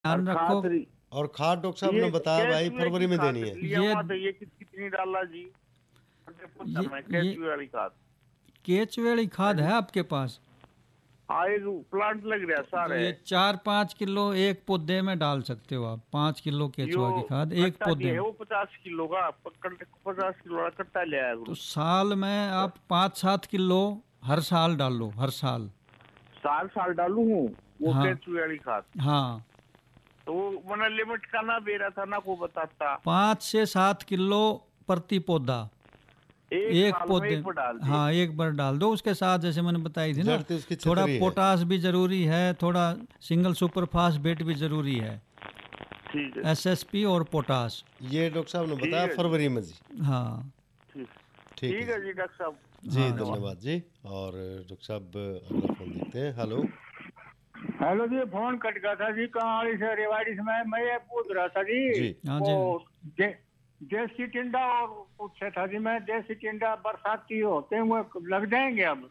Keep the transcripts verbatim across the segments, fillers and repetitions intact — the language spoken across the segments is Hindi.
ध्यान रखो। खाद और खाद डॉक्टर साहब ये ने बताया भाई केचुए फरवरी की में खाद देनी है। लिया ये हुआ था, ये कित- कितनी डाला जी? ये मैं ये केचुए वाली खाद। केचुएड़ी खाद है आपके पास? हाँ, एक प्लांट लग रहा तो सारे। ये चार पाँच किलो एक पौधे में डाल सकते हो आप, पाँच किलो यो केचुआ की खाद एक कट्टा पौधे दिया है में। वो पचास किलो का, पचास किलो का कट्टा लिया है तो गुरु। साल में आप पाँच सात किलो हर साल डालो, हर साल। साल साल डालू हूँ वो हाँ केचुए वाली खाद। हाँ, तो वो मैंने लिमिट का ना दे रहा था ना, को बताता। पाँच से सात किलो प्रति पौधा एक एक साल में पौधे। एक बार डाल दी। हाँ, एक बार डाल दो। उसके साथ जैसे मैंने बताई थी ना, जड़ तो उसकी थोड़ा छतरी है। पोटास भी जरूरी है, थोड़ा सिंगल सुपर फास्फेट भी जरूरी है, ठीक है, एसएसपी और पोटास। ये डॉक्टर साहब ने ठीक बताया है जी। फरवरी में जी। हाँ ठीक ठीक ठीक है है जी। जी डॉक्टर साहब। जी हाँ जी। धन्यवाद जी। और डॉक्टर साहब अगला फोन देखते हैं। हेलो। हेलो जी, फोन कट गया था जी। कहानी से रेवाड़ी से मैं मैं ये पूछ रहा था जी, जी हाँ वो जी। दे, देसी टिंडा और पूछा था जी मैं। देसी टिंडा बरसाती होते हैं वो लग जाएंगे अब?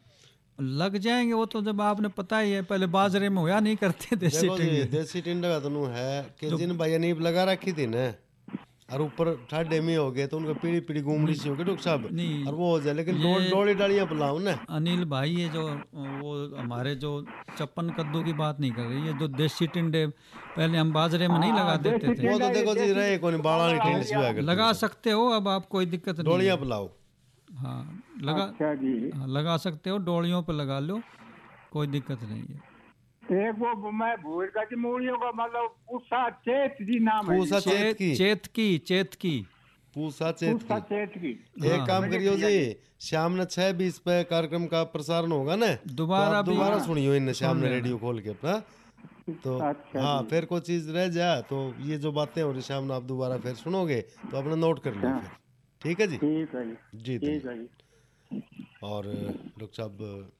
लग जाएंगे वो तो, जब आपने पता ही है पहले बाजरे में होया नहीं करते देसी देखो जी, टिंगे। देसी टिंडा का तनु है कि जो जिन भाई नींब लगा रखी थी ना, और ऊपर ठाडे में हो गए तो उनका पीढ़ी पीढ़ी गुमड़ी सी हो गई डॉक्टर साहब, नहीं, और वो हो जाए। लेकिन डोल ये डोली डालियां बुलाओ ना। अनिल भाई, ये जो वो हमारे जो चप्पन कद्दू की बात नहीं कर रही है, जो देसी टिंडे पहले हम बाजरे में नहीं हाँ, लगा देते देसी थे। वो तो टिंडा ये देखो जी देसी रहे कौन बाला नहीं टिंड सी हुआ करती लगा है सब। सकते हो, अब आप कोई दिक्कत नहीं डोलियां है। बुलाओ। हाँ लगा, अच्छा जी। हाँ, लगा सकते हो, डोलियों पे लगा लो, कोई दिक्कत नहीं है। एक वो मैं भूल गया जी, मूलियों का मतलब पूसा चेत जी नाम है जी। पूसा चेत चेत की। चेत की चेत की पूसा चेत पूसा की। चेत की। एक हाँ काम मुझे करियो ठीक है जी, शाम ने छह बीस पे कार्यक्रम का प्रसारण होगा ना, तो दोबारा आप भी दोबारा सुनियो इन शाम सुन ने लेना। रेडियो खोल के अपना। तो अच्छा हाँ, जी। फिर कोई चीज रह जाए तो ये जो बातें हो रही शाम ने आप दोबारा फिर सुनोगे तो अपना नोट कर लियो अच्छा, फिर। ठीक है जी। ठीक है जी। जी ठीक धन्यवाद। है जी। और डॉक्टर साहब,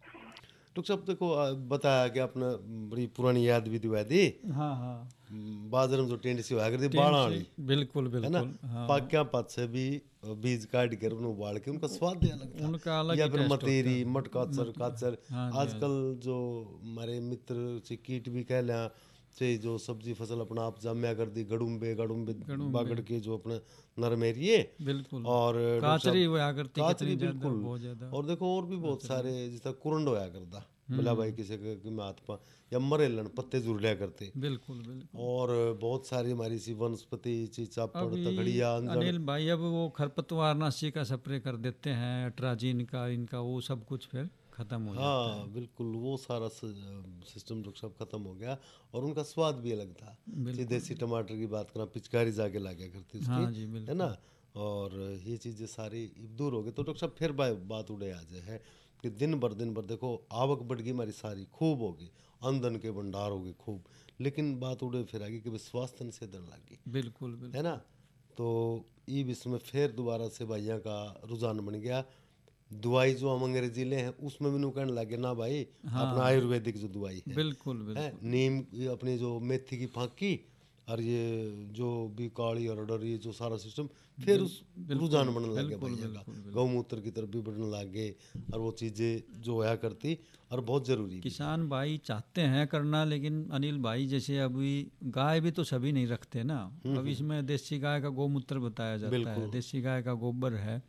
डॉक्टर साहब देखो आ, बताया कि आपने बड़ी पुरानी याद भी दिवा दी। हाँ हाँ, बाजार में जो टेंट सी हुआ करती टेन बाड़ा से वाली, बिल्कुल है ना, बिल्कुल। हाँ, पाक्या पात से भी बीज काट कर उन्हें उबाल के उनका स्वाद ही अलग था। उनका अलग या ही फिर टेस्ट होता मतेरी है। मटकाचर मत- काचर। हाँ जी, हाँ जी। आजकल जो हमारे मित्र से कीट भी कह लें से जो सब्जी फसल अपना आप जाम्या कर दी, गड़ुम्बे गड़ुम्बे गड़ुम्बे। बागड़ के जो अपने नरम एरिए। बिल्कुल, और डॉक्टर काचरी साहब, हुआ करती काचरी कितनी ज्यादा, बिल्कुल। बहुत ज्यादा और देखो और भी बहुत सारे जिस तरह कुरंड होया करता, भला भाई किसी के के में हाथ पा या मरेलन पत्ते जुड़ करते। बिल्कुल बिल्कुल। और बहुत सारी हमारी सी वनस्पति चीचापड़ अभी तखड़िया अंजड़। अनिल भाई, अब वो खरपतवार नाशी का स्प्रे कर देते हैं, अट्राजीन का, इनका वो सब कुछ फिर खत्म हो जाता हाँ बिल्कुल, वो सारा सिस्टम जो सब खत्म हो गया। और उनका स्वाद भी अलग था। सी देसी टमाटर की बात करा, पिचकारी जाके लागे करती है। उसकी, हाँ जी है बिल्कुल। ना। और ये चीज़ें सारी दूर हो गई। तो डॉक्टर साहब फिर बा, बात उड़े आ जाए है कि दिन भर दिन भर देखो आवक बढ़ गई हमारी सारी खूब होगी, आमदन के भंडार हो गए खूब, लेकिन बात उड़े फिर आ गई कि स्वास्थ्य से दन लग गई, बिल्कुल बिल्कुल। है ना। तो ये विश्व में फिर दोबारा से भाइयों का रुझान बन गया। दवाई जो हम अंग्रेजी ले हैं उसमें भी नु कहने लगे ना भाई, अपना आयुर्वेदिक जो दवाई है, बिल्कुल है बिल्कुल। नीम, ये अपनी जो मेथी की फांकी, और ये जो भी काली और ये जो सारा सिस्टम फिर उस रुझान बनने लगे बिल्कुल भैया का, बिल्कुल बिल्कुल। गौमूत्र की तरफ भी बढ़ने लगे। और वो चीज़ें जो होया करती और बहुत ज़रूरी भी। किसान भाई चाहते हैं करना, लेकिन अनिल भाई जैसे अभी गाय भी तो सभी नहीं रखते ना। अब इसमें देसी गाय का गौमूत्र बताया जाता है, बिल्कुल। देसी गाय का गोबर है।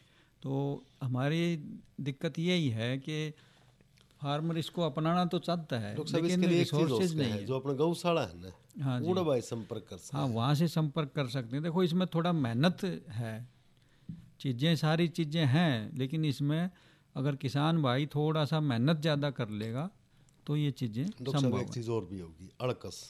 तो हमारी दिक्कत यही है कि फार्मर इसको अपनाना तो चाहता है, डॉक्टर साहब, लेकिन इसके लिए एक चीज़ रिसोर्सेज उसका नहीं है, है। जो अपना गौशाला है ना, हाँ जी। उड़ा भाई संपर्क कर सकते हाँ, हैं। वहाँ से संपर्क कर सकते हैं। देखो इसमें थोड़ा मेहनत है, चीज़ें सारी चीज़ें हैं, लेकिन इसमें अगर किसान भाई थोड़ा सा मेहनत ज़्यादा कर लेगा तो ये चीज़ें डॉक्टर साहब संभव एक है। चीज़ और भी होगी, अड़कस।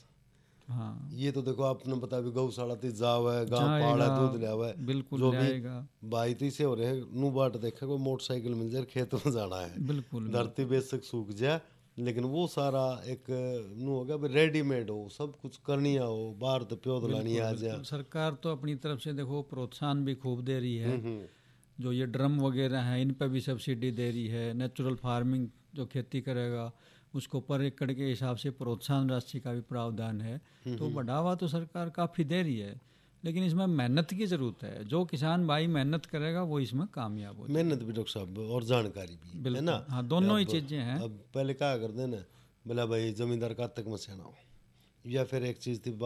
हाँ, ये तो देखो आपने बताया भी गौशाला थी जाव है, गाँव पाड़ जाएगा, है, दूध लिया हुआ है, बिल्कुल जो ले भी आएगा। भाई तो इसे हो रहे हैं नू बाट देखा कोई मोटरसाइकिल मिल जाए खेत में जाना है, बिल्कुल धरती बेशक सूख जाए, लेकिन वो सारा एक नू होगा भी रेडीमेड हो, सब कुछ करनिया हो, बाहर तो प्योद लानी आ जाए। बिल्कुल। सरकार तो अपनी तरफ से देखो प्रोत्साहन भी खूब दे रही है। जो ये ड्रम वगैरह हैं इन पर भी सब्सिडी दे रही है। नेचुरल फार्मिंग जो खेती करेगा उसको पर एकड़ के हिसाब से प्रोत्साहन राशि का भी प्रावधान है। तो बढ़ावा तो सरकार काफ़ी दे रही है, लेकिन इसमें मेहनत की ज़रूरत है। जो किसान भाई मेहनत करेगा वो इसमें कामयाब हो जाएगा। मेहनत भी डॉक्टर साहब और जानकारी भी, है बिल्कुल, ना। हाँ, दोनों ही अब- चीज़ें हैं। अब पहले क्या करते ना, बोला भाई जमींदार का तक में सेना हो, या फिर एक चीज़ थी